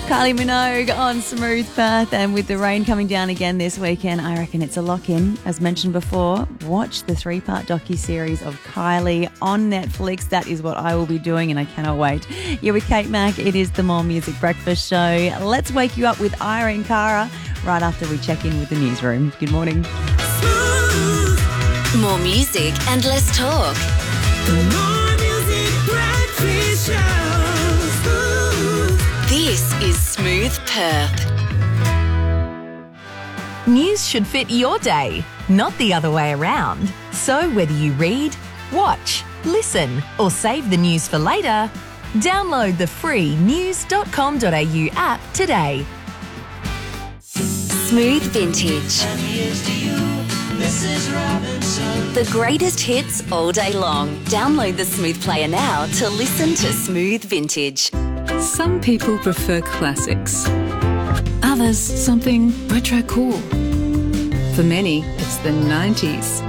Kylie Minogue on Smooth Perth, and with the rain coming down again this weekend, I reckon it's a lock-in. As mentioned before, watch the 3-part docu-series of Kylie on Netflix. That is what I will be doing, and I cannot wait. You're with Kate Mack. It is the More Music Breakfast Show. Let's wake you up with Irene Cara right after we check in with the newsroom. Good morning. More music and less talk. The More Music Breakfast Show. This is Smooth Perth. News should fit your day, not the other way around. So whether you read, watch, listen, or save the news for later, download the free news.com.au app today. Smooth Vintage. The greatest hits all day long. Download the Smooth Player now to listen to Smooth Vintage. Some people prefer classics. Others, something retro cool. For many, it's the 90s.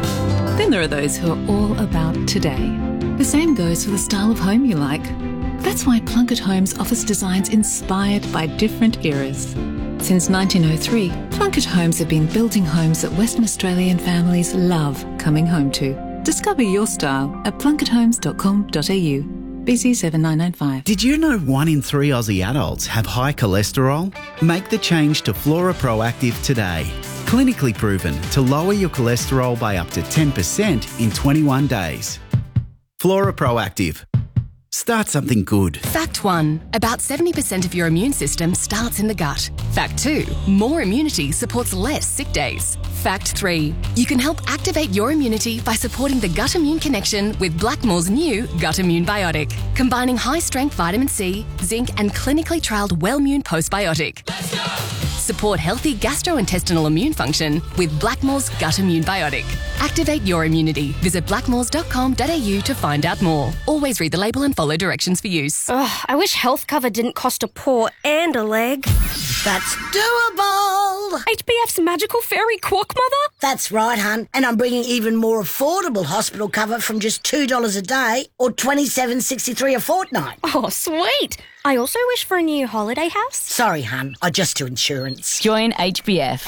Then there are those who are all about today. The same goes for the style of home you like. That's why Plunkett Homes offers designs inspired by different eras. Since 1903, Plunkett Homes have been building homes that Western Australian families love coming home to. Discover your style at plunketthomes.com.au. BC 7995. Did you know 1 in 3 Aussie adults have high cholesterol? Make the change to Flora Proactive today. Clinically proven to lower your cholesterol by up to 10% in 21 days. Flora Proactive. Start something good. Fact 1. About 70% of your immune system starts in the gut. Fact 2. More immunity supports less sick days. Fact 3. You can help activate your immunity by supporting the gut immune connection with Blackmore's new Gut Immune Biotic, combining high-strength vitamin C, zinc and clinically trialled Wellmune Postbiotic. Let's go! Support healthy gastrointestinal immune function with Blackmore's Gut Immune Biotic. Activate your immunity. Visit blackmores.com.au to find out more. Always read the label and follow directions for use. Oh, I wish health cover didn't cost a paw and a leg. That's doable. HBF's magical fairy quack mother? That's right, hun. And I'm bringing even more affordable hospital cover from just $2 a day or $27.63 a fortnight. Oh, sweet. I also wish for a new holiday house. Sorry, hun. I just do insurance. Join HBF.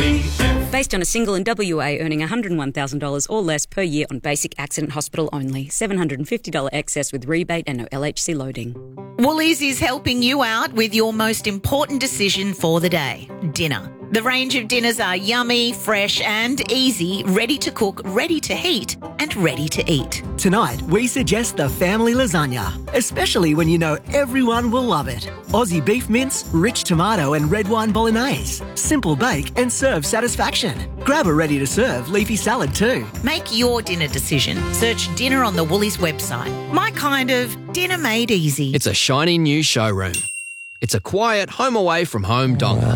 HBF. Based on a single in WA earning $101,000 or less per year on basic accident hospital only. $750 excess with rebate and no LHC loading. Woolies is helping you out with your most important decision for the day, dinner. The range of dinners are yummy, fresh and easy, ready to cook, ready to heat and ready to eat. Tonight, we suggest the family lasagna, especially when you know everyone will love it. Aussie beef mince, rich tomato and red wine bolognese. Simple bake and serve satisfaction. Grab a ready-to-serve leafy salad too. Make your dinner decision. Search dinner on the Woolies website. My kind of dinner made easy. It's a shiny new showroom. It's a quiet home away from home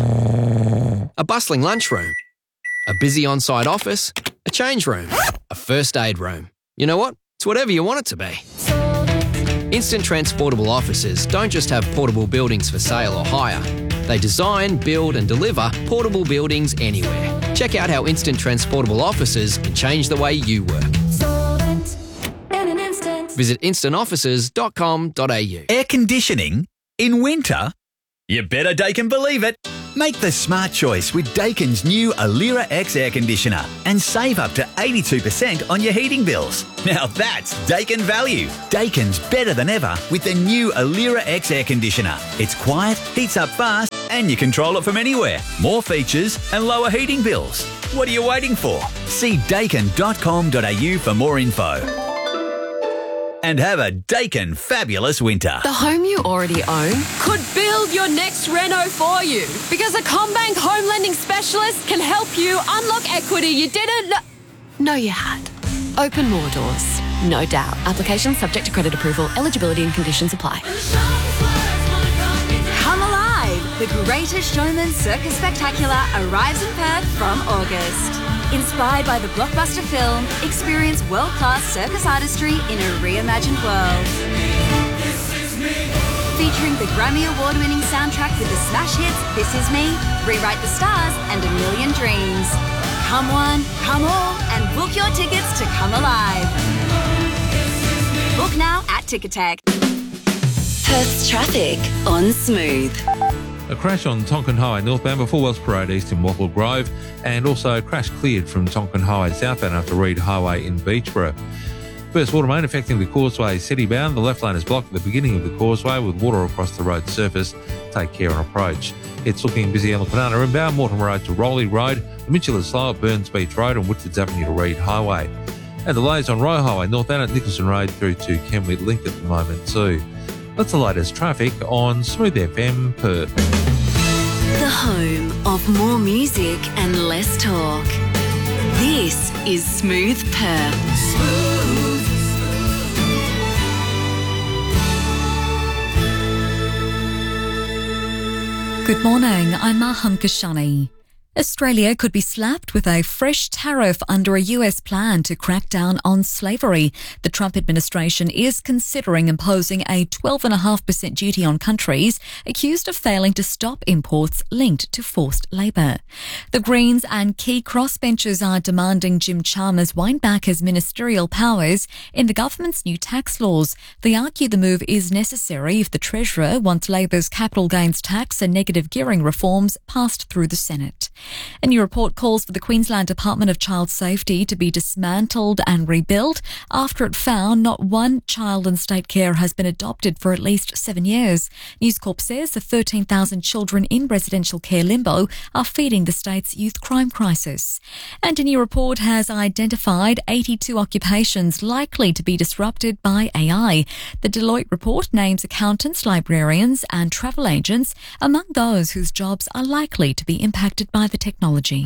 donga. A bustling lunchroom. A busy on-site office. A change room. A first aid room. You know what? It's whatever you want it to be. Instant Transportable Offices don't just have portable buildings for sale or hire. They design, build and deliver portable buildings anywhere. Check out how Instant Transportable Offices can change the way you work. Visit instantoffices.com.au. Air conditioning in winter? You better Daikin believe it. Make the smart choice with Daikin's new Alira X air conditioner and save up to 82% on your heating bills. Now that's Daikin value. Daikin's better than ever with the new Alira X air conditioner. It's quiet, heats up fast, and you control it from anywhere. More features and lower heating bills. What are you waiting for? See daikin.com.au for more info. And have a Daikin fabulous winter. The home you already own could build your next reno for you, because a CommBank home lending specialist can help you unlock equity you didn't know you had. Open more doors, no doubt. Application subject to credit approval. Eligibility and conditions apply. Come alive! The Greatest Showman Circus Spectacular arrives in Perth from August. Inspired by the blockbuster film, experience world-class circus artistry in a reimagined world. Featuring the Grammy Award-winning soundtrack with the smash hits This Is Me, Rewrite the Stars and A Million Dreams. Come one, come all, and book your tickets to Come Alive. Book now at Ticketek. Perth's traffic on Smooth. A crash on Tonkin Highway northbound before Wells Parade East in Waffle Grove, and also a crash cleared from Tonkin Highway southbound after Reed Highway in Beechborough. First water main affecting the causeway city-bound. The left lane is blocked at the beginning of the causeway with water across the road surface. Take care on approach. It's looking busy on the Kwinana inbound, Mortimer Road to Rowley Road. The Mitchell is slow at Burns Beach Road and Woodfords Avenue to Reed Highway. And delays on Roe Highway northbound at Nicholson Road through to Kenwood Link at the moment too. That's the latest traffic on Smooth FM Perth. The home of more music and less talk. This is Smooth Perth. Good morning, I'm Maham Kashani. Australia could be slapped with a fresh tariff under a US plan to crack down on slavery. The Trump administration is considering imposing a 12.5% duty on countries accused of failing to stop imports linked to forced labour. The Greens and key crossbenchers are demanding Jim Chalmers wind back his ministerial powers in the government's new tax laws. They argue the move is necessary if the Treasurer wants Labor's capital gains tax and negative gearing reforms passed through the Senate. A new report calls for the Queensland Department of Child Safety to be dismantled and rebuilt after it found not one child in state care has been adopted for at least 7 years. News Corp says the 13,000 children in residential care limbo are feeding the state's youth crime crisis. And a new report has identified 82 occupations likely to be disrupted by AI. The Deloitte report names accountants, librarians and travel agents among those whose jobs are likely to be impacted by the technology.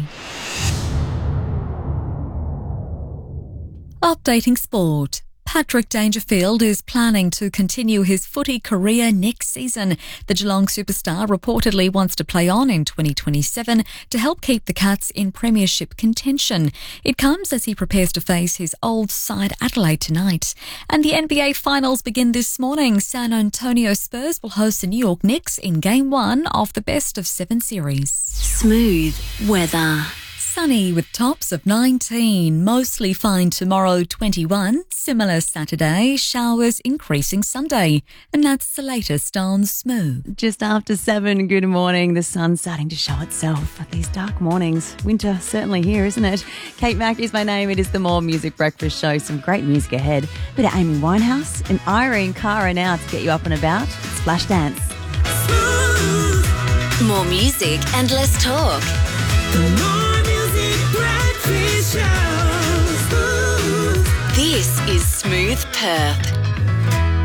Updating sport. Patrick Dangerfield is planning to continue his footy career next season. The Geelong superstar reportedly wants to play on in 2027 to help keep the Cats in premiership contention. It comes as he prepares to face his old side Adelaide tonight. And the NBA Finals begin this morning. San Antonio Spurs will host the New York Knicks in Game 1 of the best-of-7 series. Smooth weather. Sunny with tops of 19, mostly fine tomorrow 21, similar Saturday, showers increasing Sunday. And that's the latest on Smooth. Just after 7, good morning. The sun's starting to show itself at these dark mornings. Winter certainly here, isn't it? Kate Mack is my name. It is the More Music Breakfast Show. Some great music ahead. Bit of Amy Winehouse and Irene Cara now to get you up and about. It's Flashdance. More music and less talk. This is Smooth Perth.